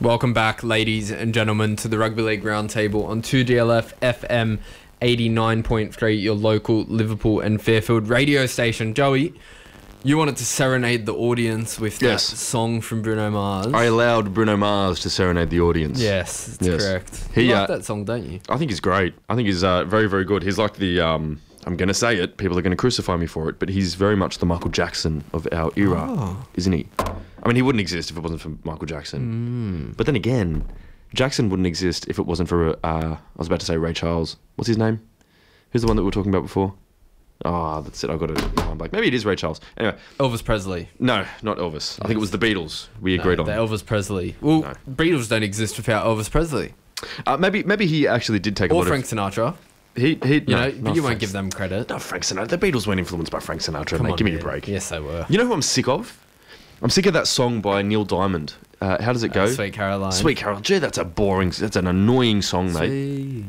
Welcome back, ladies and gentlemen, to the Rugby League Roundtable on 2GLF FM 89.3, your local Liverpool and Fairfield radio station. Joey, you wanted to serenade the audience with that song from Bruno Mars. I allowed Bruno Mars to serenade the audience. Yes, that's correct. You like that song, don't you? I think he's great. I think he's very, very good. He's like the... I'm going to say it. People are going to crucify me for it, but he's very much the Michael Jackson of our era, isn't he? I mean, he wouldn't exist if it wasn't for Michael Jackson. But then again, Jackson wouldn't exist if it wasn't for, I was about to say Ray Charles. What's his name? Who's the one that we were talking about before? Oh, that's it. I've got it. I'm like, maybe it is Ray Charles. Anyway. Elvis Presley. No, not Elvis. I think it was the Beatles we agreed on. The Elvis Presley. Well, Beatles don't exist without Elvis Presley. Maybe he actually did take a lot of... Or Frank Sinatra. But you won't give them credit. No, Frank Sinatra. The Beatles weren't influenced by Frank Sinatra, mate. Give me a break. Yes, they were. You know who I'm sick of? I'm sick of that song by Neil Diamond. How does it go? Sweet Caroline. Sweet Caroline. Gee, that's an annoying song, mate.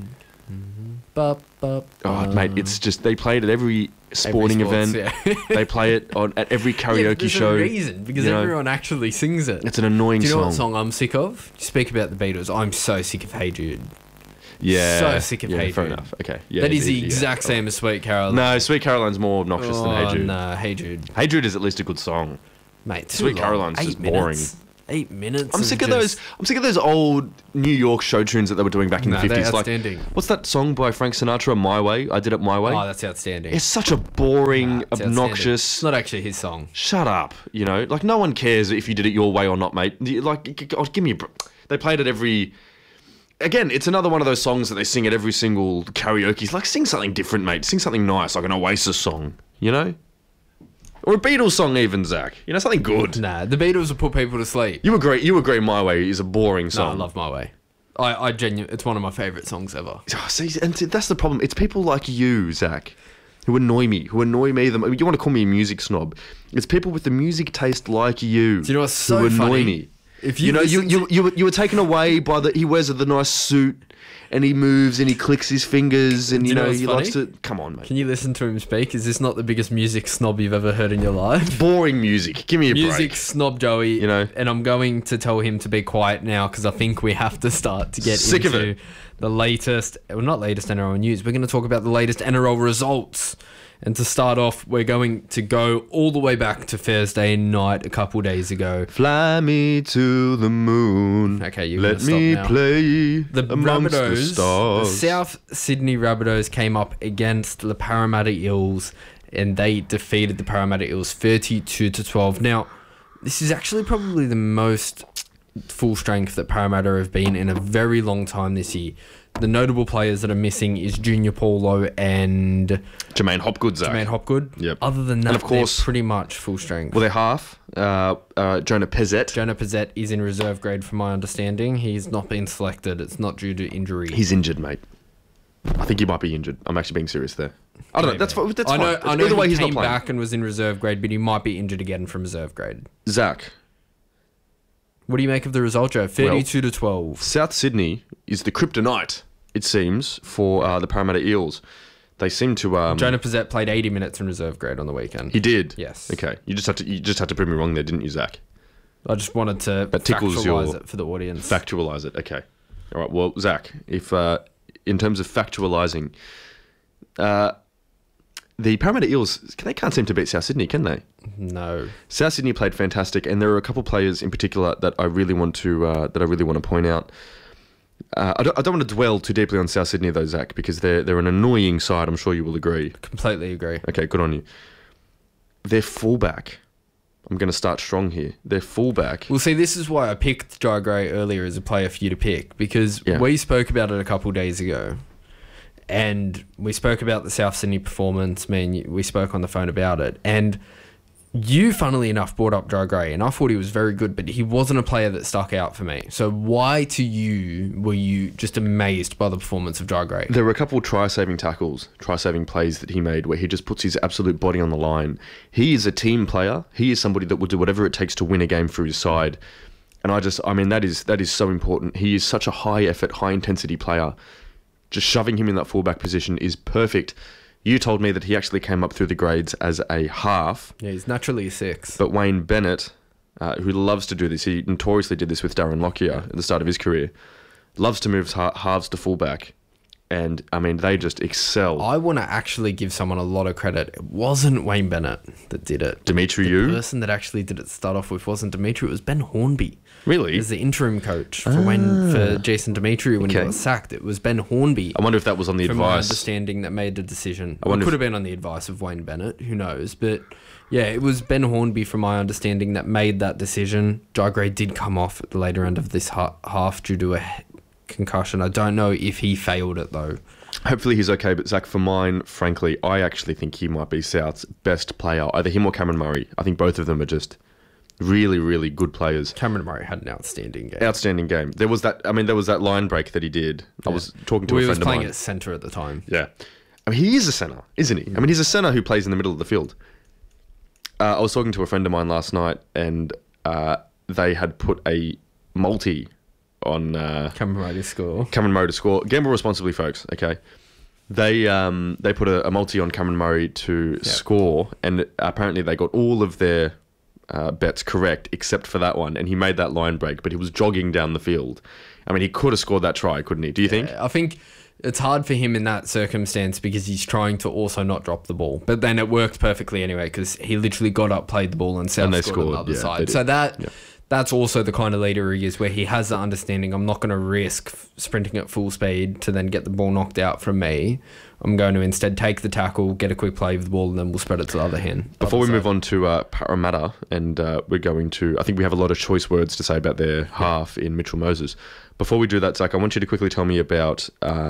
Mate, it's just, they play it at every sporting event. Yeah. They play it at every karaoke show. There's a reason, because everyone actually sings it. It's an annoying song. Do you know what song I'm sick of? You speak about the Beatles. I'm so sick of Hey Jude. Yeah. So sick of Hey Jude. Fair enough. Okay. Yeah, that is the exact same as Sweet Caroline. No, Sweet Caroline's more obnoxious than Hey Jude. No, Hey Jude. Hey Jude is at least a good song. Mate, Sweet Caroline's just boring. 8 minutes. I'm sick of those old New York show tunes that they were doing back in the 50s. They're outstanding. Like, what's that song by Frank Sinatra? My Way. I Did It My Way. Oh, that's outstanding. It's such a boring, obnoxious. It's not actually his song. Shut up. You know, like no one cares if you did it your way or not, mate. Like, give me a. They played it every. Again, it's another one of those songs that they sing at every single karaoke. It's like, sing something different, mate. Sing something nice, like an Oasis song. You know. Or a Beatles song even, Zach. You know, something good. Nah, the Beatles will put people to sleep. You agree My Way is a boring song. No, I love My Way. I genuinely, it's one of my favourite songs ever. Oh, see, and that's the problem. It's people like you, Zach, who annoy me. You want to call me a music snob. It's people with the music taste like you. Do you know what's so who annoy funny? Me. If you were taken away by he wears the nice suit. And he moves and he clicks his fingers and, he likes to... Come on, mate. Can you listen to him speak? Is this not the biggest music snob you've ever heard in your life? Boring music. Give me a break. Music snob, Joey. You know? And I'm going to tell him to be quiet now because I think we have to start to get Sick into of it. the latest... Well, not latest NRL news. We're going to talk about the latest NRL results. And to start off, we're going to go all the way back to Thursday night a couple days ago. Fly me to the moon. Okay, you're Let me now. play the amongst Rabbitohs, the stars. The South Sydney Rabbitohs came up against the Parramatta Eels and they defeated the Parramatta Eels 32-12. Now, this is actually probably the most full strength that Parramatta have been in a very long time this year. The notable players that are missing is Junior Paulo and... Jermaine Hopgood, Zach. Jermaine Hopgood. Yep. Other than that, and of course, they're pretty much full strength. Well, they're half. Jonah Pezzett. Jonah Pezzett is in reserve grade from my understanding. He's not been selected. It's not due to injury. He's injured, mate. I think he might be injured. I'm actually being serious there. I don't know. That's fine. I know Either way, he came back and was in reserve grade, but he might be injured again from reserve grade. Zach. What do you make of the result, Joe? 32-12. South Sydney is the kryptonite, it seems, for the Parramatta Eels. They seem to... Jonah Pezzett played 80 minutes in reserve grade on the weekend. He did? Yes. Okay. You just had to prove me wrong there, didn't you, Zach? I just wanted to factualise it for the audience. Factualise it, okay. All right, well, Zach, if in terms of factualising, the Parramatta Eels, they can't seem to beat South Sydney, can they? No. South Sydney played fantastic, and there are a couple of players in particular that I really want to point out. I don't want to dwell too deeply on South Sydney though, Zach, because they're an annoying side. I'm sure you will agree. Completely agree. Okay, good on you. Their fullback. I'm going to start strong here. Their fullback. Well, see, this is why I picked Jai Gray earlier as a player for you to pick, because we spoke about it a couple of days ago. And we spoke about the South Sydney performance. We spoke on the phone about it. And you, funnily enough, brought up Jai Gray. And I thought he was very good, but he wasn't a player that stuck out for me. So why to you were you just amazed by the performance of Jai Gray? There were a couple of try-saving tackles, try-saving plays that he made where he just puts his absolute body on the line. He is a team player. He is somebody that will do whatever it takes to win a game for his side. And that is so important. He is such a high-effort, high-intensity player. Just shoving him in that fullback position is perfect. You told me that he actually came up through the grades as a half. Yeah, he's naturally a 6. But Wayne Bennett who loves to do this. He notoriously did this with Darren Lockyer at the start of his career. Loves to move halves to fullback. And, I mean, they just excel. I want to actually give someone a lot of credit. It wasn't Wayne Bennett that did it. Dimitri The person that actually did it to start off with wasn't Dimitri. It was Ben Hornby. Really? He was the interim coach for Jason Dimitri when he got sacked. It was Ben Hornby. I wonder if that was on the from my advice. understanding, that made the decision. It could have been on the advice of Wayne Bennett. Who knows? But, yeah, it was Ben Hornby, from my understanding, that made that decision. Jai Gray did come off at the later end of this half due to a concussion. I don't know if he failed it, though. Hopefully he's okay, but Zach, for mine, frankly, I actually think he might be South's best player. Either him or Cameron Murray. I think both of them are just really, really good players. Cameron Murray had an outstanding game. Outstanding game. There was that line break that he did. Yeah. I was talking to a friend of mine. He was playing at centre at the time. Yeah. I mean, he is a centre, isn't he? I mean, he's a centre who plays in the middle of the field. I was talking to a friend of mine last night, and they had put a multi on Cameron Murray to score. Cameron Murray to score. Gamble responsibly, folks. Okay, they put a multi on Cameron Murray to score, and apparently they got all of their bets correct except for that one, and he made that line break, but he was jogging down the field. I mean, he could have scored that try, couldn't he? Do you think? I think it's hard for him in that circumstance because he's trying to also not drop the ball. But then it worked perfectly anyway because he literally got up, played the ball, and South scored on the other side. So that's also the kind of leader he is, where he has the understanding, I'm not going to risk sprinting at full speed to then get the ball knocked out from me. I'm going to instead take the tackle, get a quick play with the ball, and then we'll spread it to the other hand. Before we move on to Parramatta, and we're going to, I think we have a lot of choice words to say about their half in Mitchell Moses. Before we do that, Zach, I want you to quickly tell me about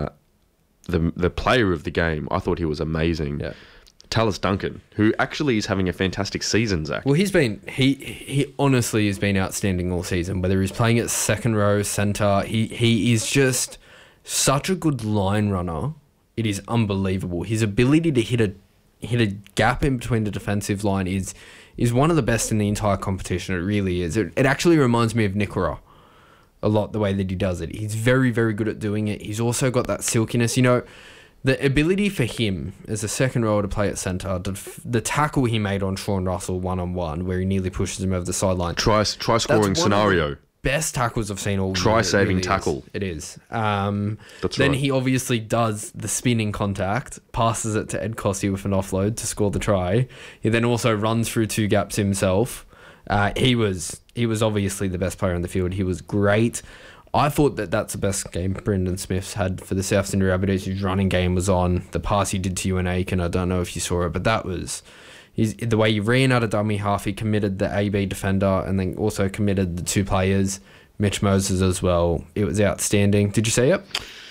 the player of the game. I thought he was amazing. Yeah. Tallis Duncan, who actually is having a fantastic season, Zach. Well, he honestly has been outstanding all season. Whether he's playing at second row, centre, he is just such a good line runner. It is unbelievable. His ability to hit a gap in between the defensive line is one of the best in the entire competition. It really is. It actually reminds me of Nikora a lot, the way that he does it. He's very, very good at doing it. He's also got that silkiness. You know, the ability for him as a second rower to play at centre, the tackle he made on Sean Russell one-on-one, where he nearly pushes him over the sideline. Try scoring scenario. Best tackles I've seen all year. Try saving tackle. It is. That's then right. he obviously does the spinning contact, passes it to Ed Cossey with an offload to score the try. He then also runs through two gaps himself. He was obviously the best player on the field. He was great. I thought that's the best game Brendan Smith's had for the South Sydney Rabbitohs. His running game was on. The pass he did to Ewan Aiken, I don't know if you saw it, but that was the way he ran out of dummy half. He committed the AB defender and then also committed the two players, Mitch Moses as well. It was outstanding. Did you see it?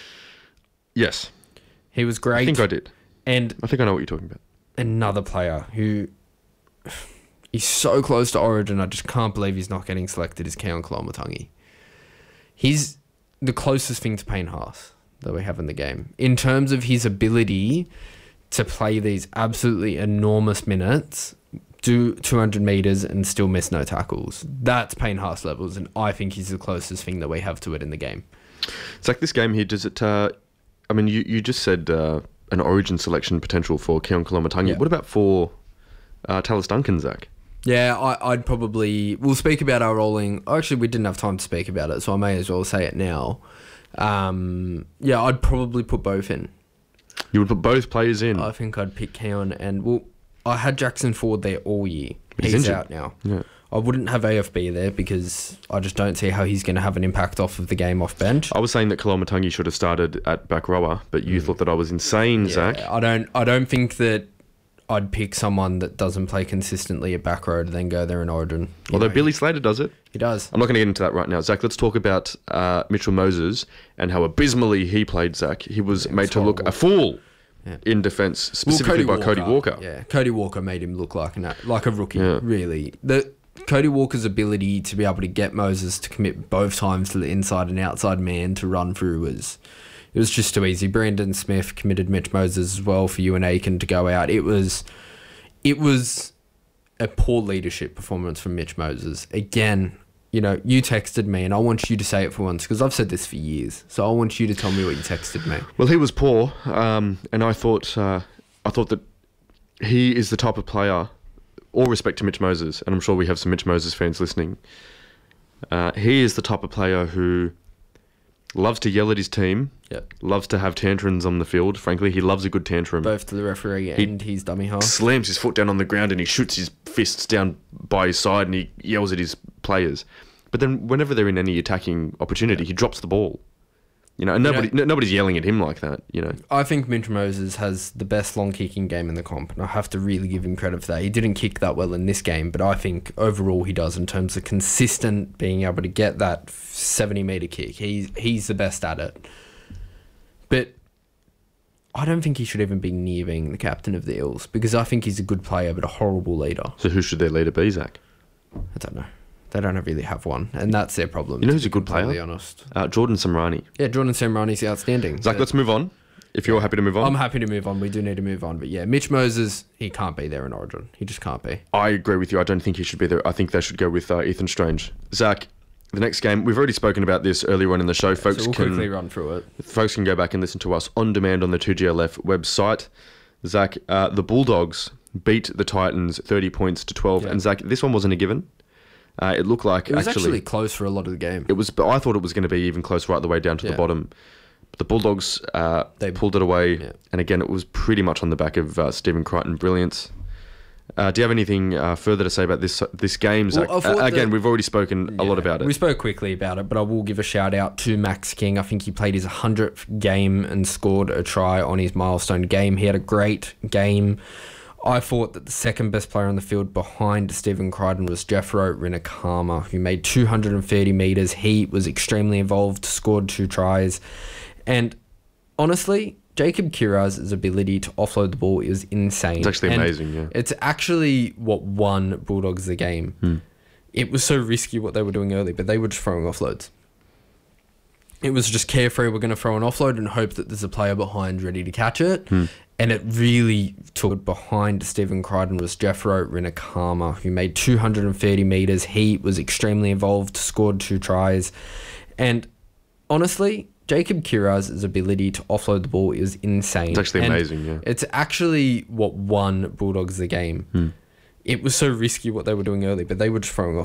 Yes. He was great. I think I did. And I think I know what you're talking about. Another player who he's so close to Origin, I just can't believe he's not getting selected, is Keon Koloamatangi. He's the closest thing to Payne Haas that we have in the game. In terms of his ability to play these absolutely enormous minutes, do 200 metres and still miss no tackles. That's Payne Haas levels, and I think he's the closest thing that we have to it in the game. It's like this game here, does it... I mean, you just said an Origin selection potential for Keon Koloamatangi. Yeah. What about for Tallis Duncan, Zach? Yeah, I'd probably... We'll speak about our rolling... Actually, we didn't have time to speak about it, so I may as well say it now. Yeah, I'd probably put both in. You would put both players in? I think I'd pick Keon and... Well, I had Jackson Ford there all year. He's out now. Yeah. I wouldn't have AFB there because I just don't see how he's going to have an impact off of the game off bench. I was saying that Koloamatangi should have started at back rower, but you thought that I was insane, Zach. I don't think that I'd pick someone that doesn't play consistently at back row to then go there in Origin. Although Billy Slater does it. He does. I'm not going to get into that right now. Zach, let's talk about Mitchell Moses and how abysmally he played, Zach. He was made to look a fool in defence, specifically by Cody Walker. Yeah, Cody Walker made him look like a rookie, really. Cody Walker's ability to be able to get Moses to commit both times to the inside and outside man to run through was just too easy. Brandon Smith committed Mitch Moses as well for Ewan Aiken to go out. It was a poor leadership performance from Mitch Moses. Again, you know, you texted me, and I want you to say it for once because I've said this for years. So I want you to tell me what you texted me. Well, he was poor, and I thought that he is the type of player all respect to Mitch Moses, and I'm sure we have some Mitch Moses fans listening. He is the type of player who loves to yell at his team, loves to have tantrums on the field. Frankly, he loves a good tantrum. Both to the referee and his dummy half. Slams his foot down on the ground and he shoots his fists down by his side and he yells at his players. But then whenever they're in any attacking opportunity, he drops the ball. You know, and nobody's yelling at him like that, you know. I think Mitch Moses has the best long kicking game in the comp, and I have to really give him credit for that. He didn't kick that well in this game, but I think overall he does in terms of consistent being able to get that 70-metre kick. He's the best at it. But I don't think he should even be near being the captain of the Eels, because I think he's a good player but a horrible leader. So who should their leader be, Zach? I don't know. They don't really have one, and that's their problem. You know who's a good player? To be honest. Jordan Samrani. Yeah, Jordan Samrani's outstanding. Zach, let's move on. If you're happy to move on. I'm happy to move on. We do need to move on. But yeah, Mitch Moses, he can't be there in Origin. He just can't be. I agree with you. I don't think he should be there. I think they should go with Ethan Strange. Zach, the next game, we've already spoken about this earlier on in the show. Folks, so we'll quickly run through it. Folks can go back and listen to us on demand on the 2GLF website. Zach, the Bulldogs beat the Titans 30 points to 12. Yeah. And Zach, this one wasn't a given. It looked like it was actually close for a lot of the game. It was, but I thought it was going to be even close right the way down to the bottom. But the Bulldogs they pulled it away, and again, it was pretty much on the back of Stephen Crichton brilliance. Do you have anything further to say about this game, Zach? Again, we've already spoken a lot about it. We spoke quickly about it, but I will give a shout out to Max King. I think he played his 100th game and scored a try on his milestone game. He had a great game. I thought that the second best player on the field behind Stephen Crichton was Jethro Rinakama, who made 230 metres. He was extremely involved, scored 2 tries. And honestly, Jacob Kiraz's ability to offload the ball is insane. It's actually amazing, yeah. It's actually what won Bulldogs the game. It was so risky what they were doing early, but they were just throwing offloads. It was just carefree. We're going to throw an offload and hope that there's a player behind ready to catch it. And it really took behind Stephen Crichton was Jethro Rinakama, who made 230 metres. He was extremely involved, scored 2 tries. And honestly, Jacob Kiraz's ability to offload the ball is insane. It's actually amazing, yeah. It's actually what won Bulldogs the game. It was so risky what they were doing early, but they were just throwing off